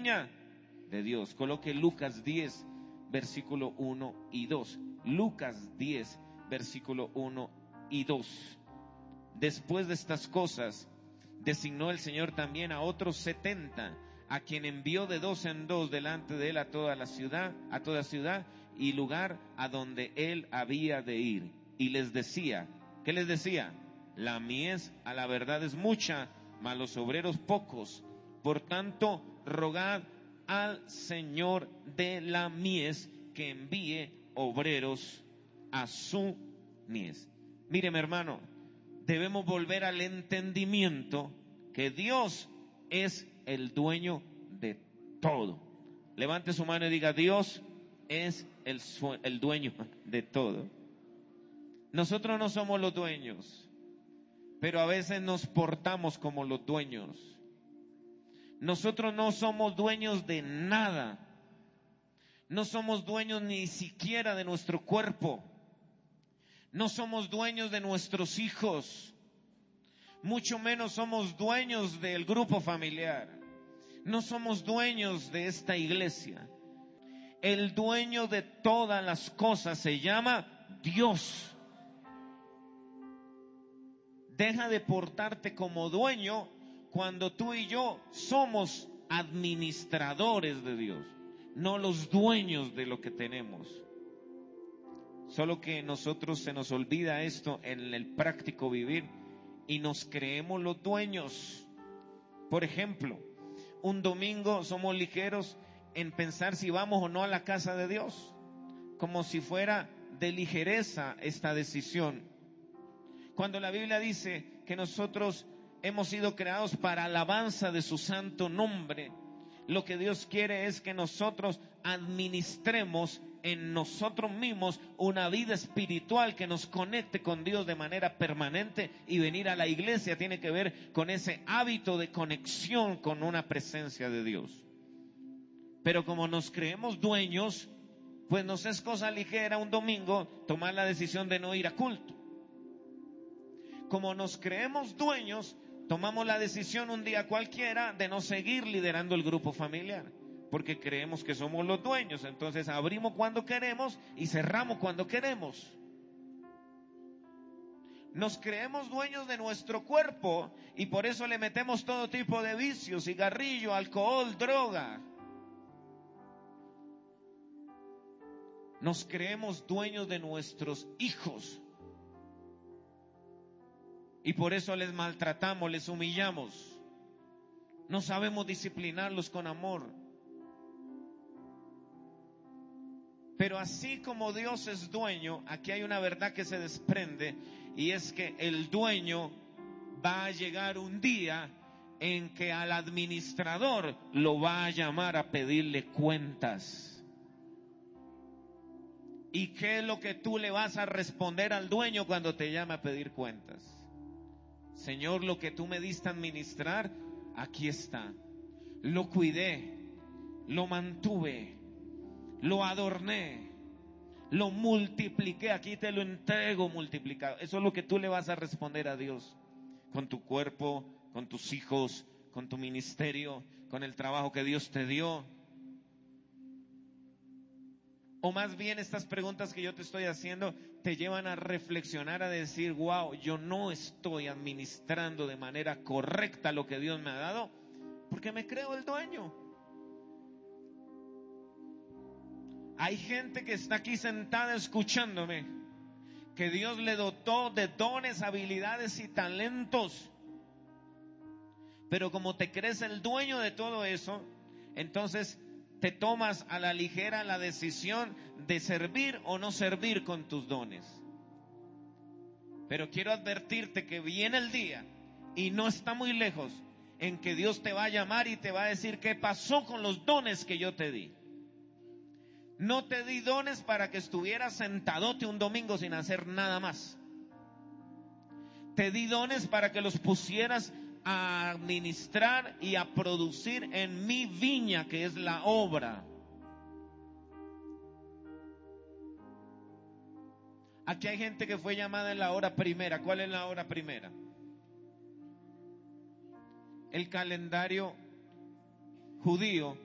viña de Dios. Coloque Lucas 10, versículo 1 y 2. Lucas 10, versículo 1 y 2. Después de estas cosas, designó el Señor también a otros 70, a quien envió de 2 en 2 delante de él a toda ciudad y lugar a donde él había de ir. Y les decía, ¿qué les decía? La mies a la verdad es mucha, mas los obreros pocos. Por tanto, rogad al Señor de la mies que envíe obreros a su mies. Míreme, hermano, debemos volver al entendimiento que Dios es el dueño de todo. Levante su mano y diga: Dios es el dueño de todo. Nosotros no somos los dueños, pero a veces nos portamos como los dueños. Nosotros no somos dueños de nada. No somos dueños ni siquiera de nuestro cuerpo. No somos dueños de nuestros hijos. Mucho menos somos dueños del grupo familiar. No somos dueños de esta iglesia. El dueño de todas las cosas se llama Dios. Deja de portarte como dueño cuando tú y yo somos administradores de Dios, no los dueños de lo que tenemos. Solo que nosotros se nos olvida esto en el práctico vivir y nos creemos los dueños. Por ejemplo, un domingo somos ligeros en pensar si vamos o no a la casa de Dios, como si fuera de ligereza esta decisión. Cuando la Biblia dice que nosotros hemos sido creados para alabanza de su santo nombre, lo que Dios quiere es que nosotros administremos en nosotros mismos una vida espiritual que nos conecte con Dios de manera permanente, y venir a la iglesia tiene que ver con ese hábito de conexión con una presencia de Dios. Pero como nos creemos dueños, pues nos es cosa ligera un domingo tomar la decisión de no ir a culto. Como nos creemos dueños, tomamos la decisión un día cualquiera de no seguir liderando el grupo familiar, porque creemos que somos los dueños. Entonces abrimos cuando queremos y cerramos cuando queremos. Nos creemos dueños de nuestro cuerpo y por eso le metemos todo tipo de vicios: cigarrillo, alcohol, droga. Nos creemos dueños de nuestros hijos y por eso les maltratamos, les humillamos. No sabemos disciplinarlos con amor. Pero así como Dios es dueño, aquí hay una verdad que se desprende, y es que el dueño va a llegar un día en que al administrador lo va a llamar a pedirle cuentas. ¿Y qué es lo que tú le vas a responder al dueño cuando te llama a pedir cuentas? Señor, lo que tú me diste a administrar, aquí está. Lo cuidé, lo mantuve, lo adorné, lo multipliqué, aquí te lo entrego multiplicado. Eso es lo que tú le vas a responder a Dios, con tu cuerpo, con tus hijos, con tu ministerio, con el trabajo que Dios te dio. O más bien, estas preguntas que yo te estoy haciendo te llevan a reflexionar, a decir: wow, yo no estoy administrando de manera correcta lo que Dios me ha dado, porque me creo el dueño. Hay gente que está aquí sentada escuchándome, que Dios le dotó de dones, habilidades y talentos, pero como te crees el dueño de todo eso, entonces te tomas a la ligera la decisión de servir o no servir con tus dones. Pero quiero advertirte que viene el día, y no está muy lejos, en que Dios te va a llamar y te va a decir: ¿qué pasó con los dones que yo te di? No te di dones para que estuvieras sentadote un domingo sin hacer nada más. Te di dones para que los pusieras a administrar y a producir en mi viña, que es la obra. Aquí hay gente que fue llamada en la hora primera. ¿Cuál es la hora primera? El calendario judío